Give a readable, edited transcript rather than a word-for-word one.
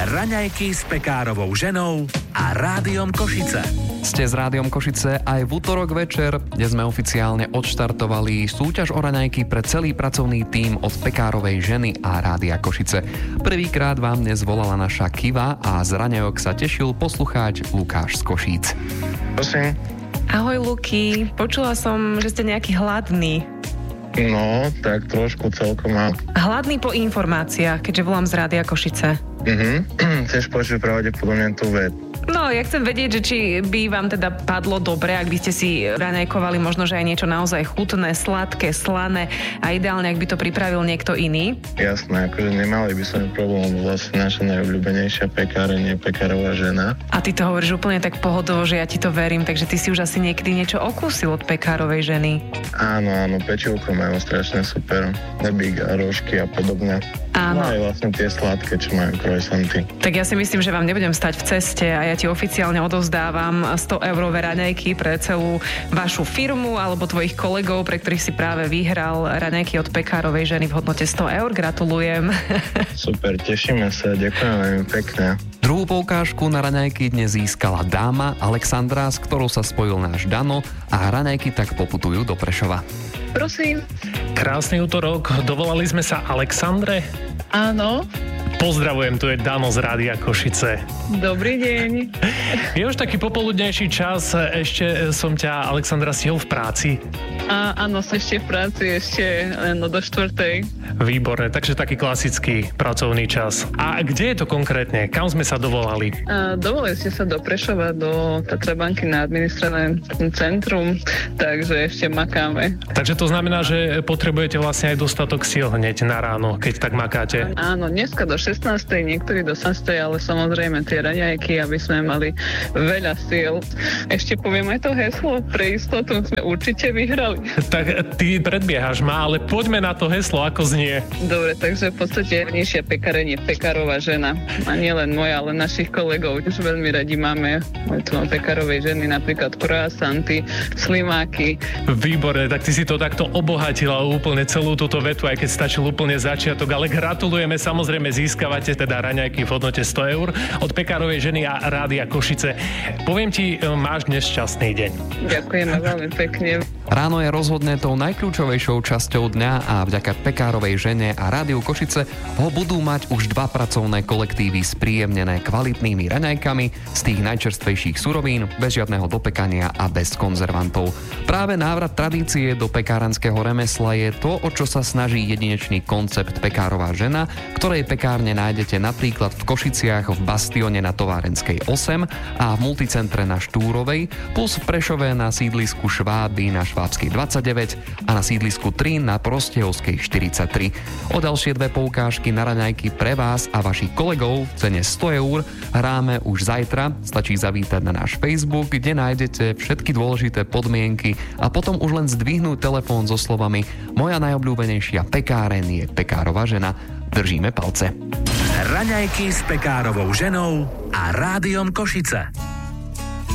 Raňajky s Pekárovou ženou a Rádiom Košice. Ste s Rádiom Košice aj v utorok večer, kde sme oficiálne odštartovali súťaž o raňajky pre celý pracovný tím od Pekárovej ženy a Rádia Košice. Prvýkrát vám dnes volala naša Kiva a z raňajok sa tešil poslucháč Lukáš z Košíc. Prosím. Ahoj Luky, počula som, že ste nejaký hladný. No, tak trošku celkom mám. Hladný po informáciách, keďže volám z Rádia Košice. Chceš počuť pravdepodobne tú vec. No, ja chcem vedieť, že či by vám teda padlo dobre, ak by ste si raňajkovali možno, že aj niečo naozaj chutné, sladké, slané a ideálne, ak by to pripravil niekto iný. Jasné, akože nemali by sme problém, vlastne naša najobľúbenejšia pekáreň je Pekárová žena. A ty to hovoríš úplne tak pohodovo, že ja ti to verím, takže ty si už asi niekedy niečo okúsil od Pekárovej ženy. Áno, pečivko majú strašne super, nebík a rožky a podobne. Áno. No aj vlastne tie sladké, čo majú croissanty. Tak ja si myslím, že vám nebudem stať v ceste a ja ti oficiálne odovzdávam 100 eurové raňajky pre celú vašu firmu alebo tvojich kolegov, pre ktorých si práve vyhral raňajky od Pekárovej ženy v hodnote 100 eur. Gratulujem. Super, tešíme sa, ďakujem veľmi pekne. Druhú poukážku na raňajky dnes získala dáma Alexandra, s ktorou sa spojil náš Dano a raňajky tak poputujú do Prešova. Prosím. Krásny útorok, dovolali sme sa Alexandre. Áno. Pozdravujem, tu je Dano z Rádia Košice. Dobrý deň. Je už taký popoludnejší čas, ešte som ťa, Alexandra, stihol v práci? Áno, som ešte v práci, ešte len do 4:00. Výborné, takže taký klasický pracovný čas. A kde je to konkrétne? Kam sme sa dovolali? Dovolili ste sa do Prešova, do Tatrabanky na administratívne centrum, takže ešte makáme. Takže to znamená, že potrebujete vlastne aj dostatok síl hneď na ráno, keď tak makáte? Áno, dneska do 16:00, niektorí do 18:00, ale samozrejme tie raňajky, aby sme mali veľa síl. Ešte poviem aj to heslo, pre istotu sme určite vyhrali. Tak ty predbiehaš ma, ale poďme na to heslo, ako znie. Dobre, takže v podstate nižšia pekáreň je Pekárová žena. A nie len moja, ale našich kolegov. Už veľmi radi máme tu Pekárovej ženy, napríklad croissanty, slimáky. Výborné, tak ty si to takto obohatila úplne celú túto vetu, aj keď stačil úplne začiatok, ale gratulujeme, samozrejme získavate teda raňajky v hodnote 100 eur od Pekárovej ženy a Rádia Košice. Poviem ti, máš dnes šťastný deň. Ďakujeme veľmi pekne. Ráno je rozhodne tou najkľúčovejšou časťou dňa a vďaka Pekárovej žene a Rádiu Košice ho budú mať už 2 pracovné kolektívy spríjemnené kvalitnými raňajkami z tých najčerstvejších surovín, bez žiadneho dopekania a bez konzervantov. Práve návrat tradície do pekárenského remesla je to, o čo sa snaží jedinečný koncept Pekárová žena, ktorej pekárne nájdete napríklad v Košiciach v Bastione na Továrenskej 8 a v multicentre na Štúrovej, plus v Prešove na sídlisku Šváby na Švábskej 29 a na sídlisku 3 na Prostiehovskej 43. O ďalšie 2 poukážky na raňajky pre vás a vašich kolegov v cene 100 eur hráme už zajtra. Stačí zavítať na náš Facebook, kde nájdete všetky dôležité podmienky a potom už len zdvihnúť telefón so slovami Moja najobľúbenejšia pekáreň je Pekárova žena. Držíme palce. Raňajky s Pekárovou ženou a Rádiom Košice.